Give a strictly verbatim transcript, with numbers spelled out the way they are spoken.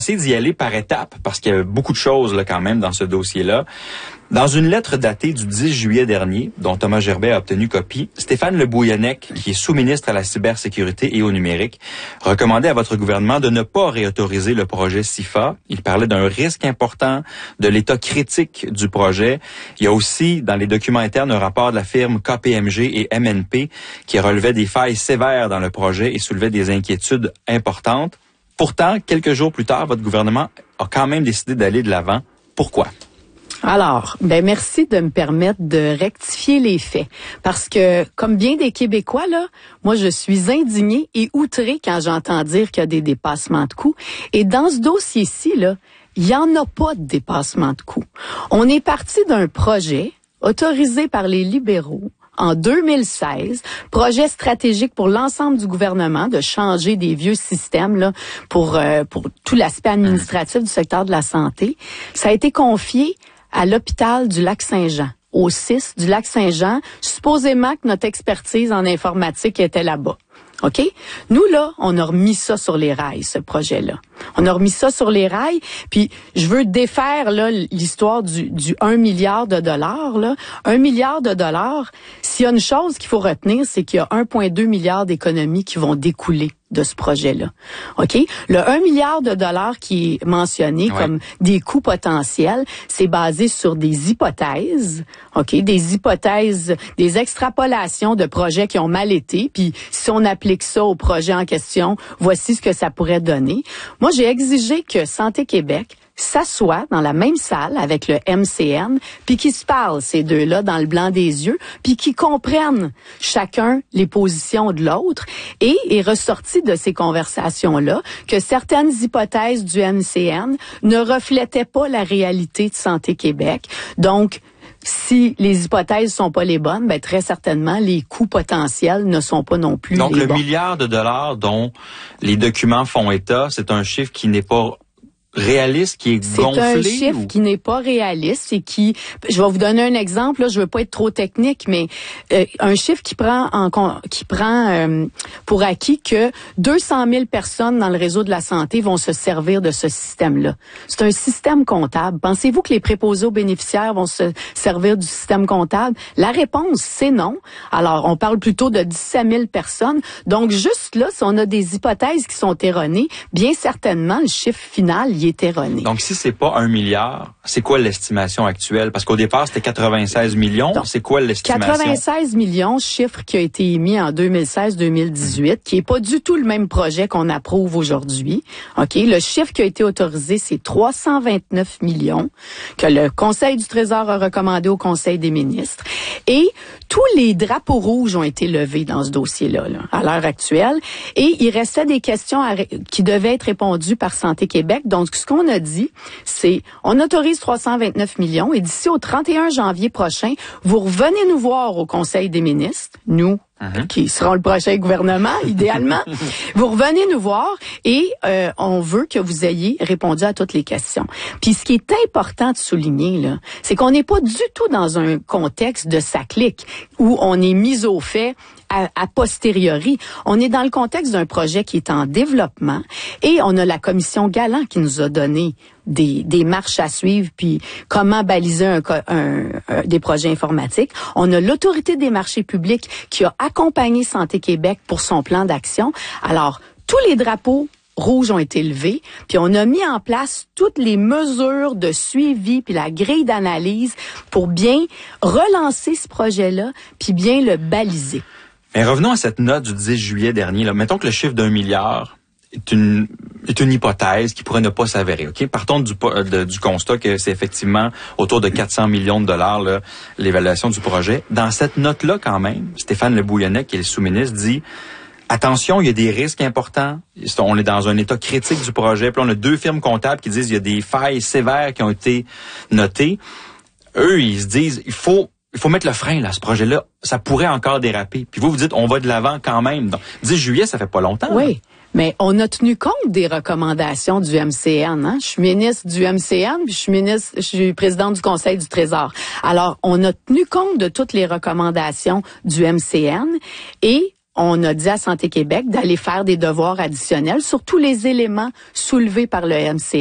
Essayez d'y aller par étapes parce qu'il y a beaucoup de choses là, quand même dans ce dossier-là. Dans une lettre datée du dix juillet dernier, dont Thomas Gerbet a obtenu copie, Stéphane Le Bouillonnec, qui est sous-ministre à la cybersécurité et au numérique, recommandait à votre gouvernement de ne pas réautoriser le projet S I F A. Il parlait d'un risque important, de l'état critique du projet. Il y a aussi, dans les documents internes, un rapport de la firme K P M G et M N P qui relevait des failles sévères dans le projet et soulevait des inquiétudes importantes. Pourtant, quelques jours plus tard, votre gouvernement a quand même décidé d'aller de l'avant. Pourquoi? Alors, ben merci de me permettre de rectifier les faits. Parce que, comme bien des Québécois, là, moi, je suis indignée et outrée quand j'entends dire qu'il y a des dépassements de coûts. Et dans ce dossier-ci, là, il n'y en a pas de dépassement de coûts. On est parti d'un projet autorisé par les libéraux en deux mille seize, projet stratégique pour l'ensemble du gouvernement de changer des vieux systèmes là pour euh, pour tout l'aspect administratif du secteur de la santé. Ça a été confié à l'hôpital du Lac-Saint-Jean, au C I S du Lac-Saint-Jean, supposément que notre expertise en informatique était là-bas. OK? Nous, là, on a remis ça sur les rails, ce projet-là. On a remis ça sur les rails, puis je veux défaire là l'histoire du, du un milliard de dollars. Là. un milliard de dollars, s'il y a une chose qu'il faut retenir, c'est qu'il y a un virgule deux milliard d'économies qui vont découler de ce projet-là. OK? Le un milliard de dollars qui est mentionné ouais. comme des coûts potentiels, c'est basé sur des hypothèses, OK? Des hypothèses, des extrapolations de projets qui ont mal été, puis si on applique ça au projet en question, voici ce que ça pourrait donner. Moi, j'ai exigé que Santé Québec s'assoient dans la même salle avec le M C N, puis qu'ils se parlent, ces deux-là, dans le blanc des yeux, puis qu'ils comprennent chacun les positions de l'autre. Et est ressorti de ces conversations-là que certaines hypothèses du M C N ne reflétaient pas la réalité de Santé Québec. Donc, si les hypothèses sont pas les bonnes, ben très certainement les coûts potentiels ne sont pas non plus Donc, les bons. Donc, le milliard de dollars dont les documents font état, c'est un chiffre qui n'est pas réaliste, qui est gonflé? C'est un chiffre ou... qui n'est pas réaliste et qui, je vais vous donner un exemple, là, je veux pas être trop technique, mais euh, un chiffre qui prend en qui prend euh, pour acquis que deux cent mille personnes dans le réseau de la santé vont se servir de ce système-là. C'est un système comptable. Pensez-vous que les préposés aux bénéficiaires vont se servir du système comptable? La réponse, c'est non. Alors, on parle plutôt de dix-sept mille personnes. Donc, juste là, si on a des hypothèses qui sont erronées, bien certainement, le chiffre final il est erroné. Donc, si c'est pas un milliard, c'est quoi l'estimation actuelle? Parce qu'au départ, c'était quatre-vingt-seize millions. Donc, c'est quoi l'estimation? quatre-vingt-seize millions, chiffre qui a été émis en deux mille seize deux mille dix-huit, mmh. qui est pas du tout le même projet qu'on approuve aujourd'hui. OK? Le chiffre qui a été autorisé, c'est trois cent vingt-neuf millions que le Conseil du Trésor a recommandé au Conseil des ministres. Et tous les drapeaux rouges ont été levés dans ce dossier-là, là, à l'heure actuelle. Et il restait des questions à, qui devaient être répondues par Santé Québec. Donc, ce qu'on a dit, c'est on autorise trois cent vingt-neuf millions et d'ici au trente et un janvier prochain, vous revenez nous voir au Conseil des ministres, nous, Uh-huh. qui seront le prochain gouvernement, idéalement. Vous revenez nous voir et euh, on veut que vous ayez répondu à toutes les questions. Puis ce qui est important de souligner, là, c'est qu'on n'est pas du tout dans un contexte de ça clique où on est mis au fait à, à posteriori. On est dans le contexte d'un projet qui est en développement et on a la commission Galland qui nous a donné des, des marches à suivre, puis comment baliser un, un, un, des projets informatiques. On a l'Autorité des marchés publics qui a accompagné Santé Québec pour son plan d'action. Alors, tous les drapeaux rouges ont été levés, puis on a mis en place toutes les mesures de suivi puis la grille d'analyse pour bien relancer ce projet-là, puis bien le baliser. Mais revenons à cette note du dix juillet dernier. Là. Mettons que le chiffre d'un milliard est une est une hypothèse qui pourrait ne pas s'avérer. Ok, partons du de, du constat que c'est effectivement autour de quatre cents millions de dollars là, l'évaluation du projet. Dans cette note-là, quand même, Stéphane Le Bouillonnec, qui est le sous-ministre, dit attention, il y a des risques importants. On est dans un état critique du projet. Puis on a deux firmes comptables qui disent il y a des failles sévères qui ont été notées. Eux, ils se disent il faut Il faut mettre le frein, là, ce projet-là. Ça pourrait encore déraper. Puis vous, vous dites, on va de l'avant quand même. Donc, dix juillet, ça fait pas longtemps. Oui. Là. Mais on a tenu compte des recommandations du M C N. Hein? Je suis ministre du M C N, puis je suis ministre, je suis présidente du Conseil du Trésor. Alors, on a tenu compte de toutes les recommandations du M C N et on a dit à Santé Québec d'aller faire des devoirs additionnels sur tous les éléments soulevés par le M C